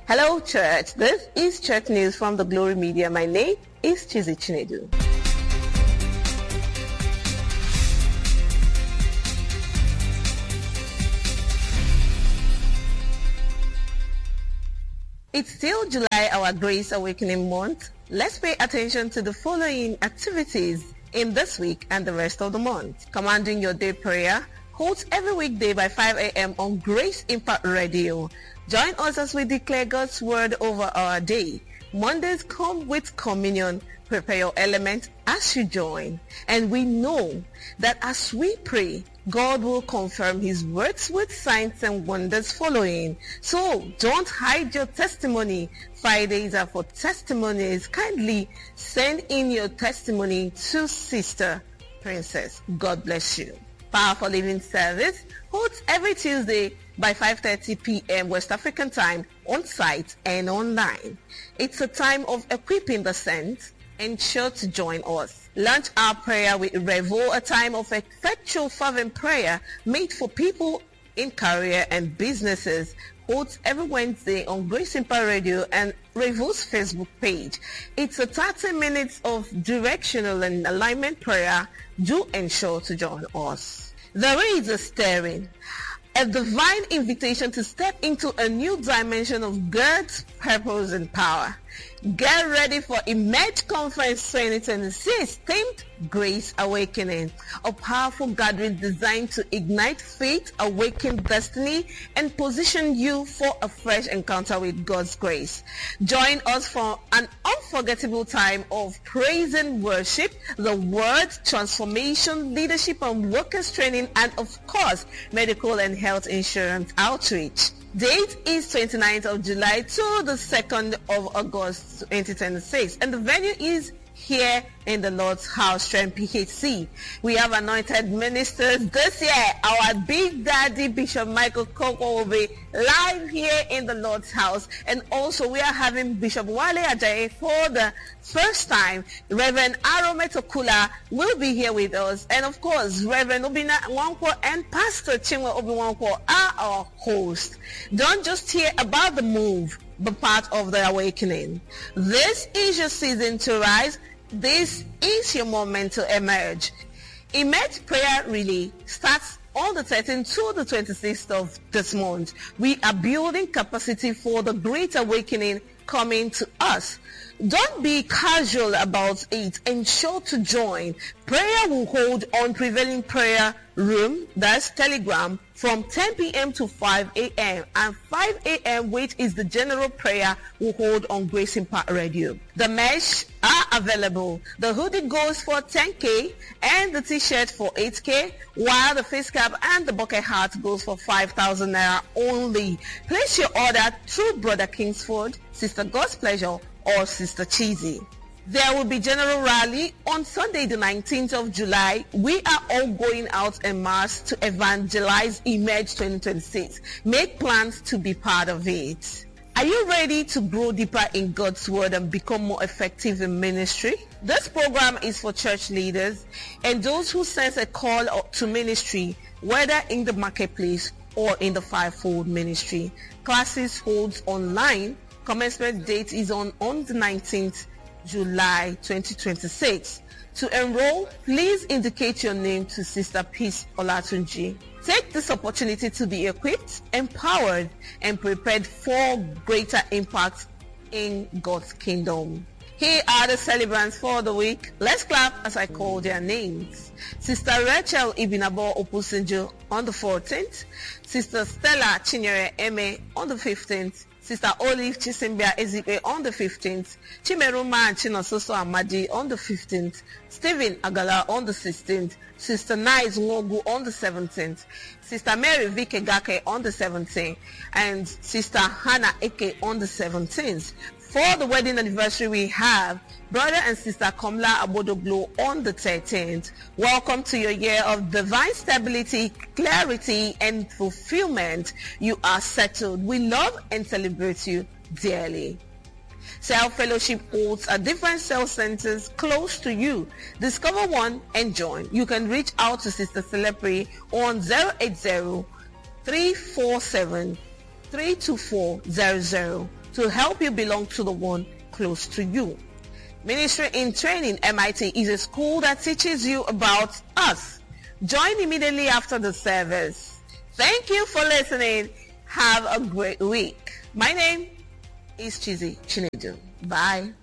Hello, church. This is Church News from the Glory Media. My name is Chizi Chinedu. It's still July, our Grace Awakening month. Let's pay attention to the following activities in this week and the rest of the month. Commanding Your Day prayer holds every weekday by 5 a.m. on Grace Impact Radio. Join us as we declare God's word over our day. Mondays come with communion. Prepare your element as you join. And we know that as we pray, God will confirm his words with signs and wonders following. So don't hide your testimony. Fridays are for testimonies. Kindly send in your testimony to Sister Princess. God bless you. Powerful Living Service holds every Tuesday by 5:30 p.m. West African time on site and online. It's a time of equipping the saints. Ensure to join us. Launch our prayer with Revo, a time of effectual fervent prayer made for people in career and businesses. Holds every Wednesday on Grace Impact Radio and Revo's Facebook page. It's a 30 minutes of directional and alignment prayer. Do ensure to join us. There is a stirring, a divine invitation to step into a new dimension of God's purpose and power. Get ready for Emerge Conference 2026, themed Grace Awakening, a powerful gathering designed to ignite faith, awaken destiny, and position you for a fresh encounter with God's grace. Join us for an unforgettable time of praise and worship, the word, transformation, leadership and workers training, and of course, medical and health insurance outreach. Date is 29th of July to the 2nd of August 2026, and the venue is here in the Lord's House, Strength PHC. We have anointed ministers this year. Our Big Daddy Bishop Michael Koko will be live here in the Lord's House, and also we are having Bishop Wale Ajayi for the first time. Reverend Arome Tokula will be here with us, and of course Reverend Obina Nwankwo and Pastor Chinwe Obi Nwankwo are our hosts. Don't just hear about the move, but part of the awakening. This is your season to rise. This is your moment to emerge. Emerge Prayer Relay starts on the 13th to the 26th of this month. We are building capacity for the great awakening coming to us. Don't be casual about it. Ensure to join. Prayer will hold on Prevailing Prayer Room, that's Telegram, from 10 p.m. to 5 a.m. and 5 a.m., which is the general prayer, will hold on Grace Impact Radio. The mesh are available. The hoodie goes for 10K and the t-shirt for 8K, while the face cap and the bucket hat goes for 5,000 naira only. Place your order through Brother Kingsford, Sister God's Pleasure, or Sister Cheesy. There will be general rally on Sunday the 19th of July. We are all going out en masse to evangelize Emerge 2026. Make plans to be part of it. Are you ready to grow deeper in God's word and become more effective in ministry? This program is for church leaders and those who sense a call to ministry, whether in the marketplace or in the fivefold ministry. Classes holds online. Commencement date is on the 19th July 2026. To enroll, please indicate your name to Sister Peace Olatunji. Take this opportunity to be equipped, empowered, and prepared for greater impact in God's kingdom. Here are the celebrants for the week. Let's clap as I call their names. Sister Rachel Ibinabo Opusinjo on the 14th. Sister Stella Chinyere Eme on the 15th. Sister Olive Chisimbia Ezike on the 15th, Chimeruma and Chinososo Amadi on the 15th, Stephen Agala on the 16th, Sister Nice Ngogu on the 17th, Sister Mary Vike Gake on the 17th, and Sister Hannah Eke on the 17th. For the wedding anniversary, we have Brother and Sister Komla Abodoglo on the 13th. Welcome to your year of divine stability, clarity, and fulfillment. You are settled. We love and celebrate you dearly. Cell Fellowship holds at different cell centers close to you. Discover one and join. You can reach out to Sister Celepri on 080-347-32400. to help you belong to the one close to you. Ministry in Training MIT is a school that teaches you about us. Join immediately after the service. Thank you for listening. Have a great week. My name is Chizzy Chinedu. Bye.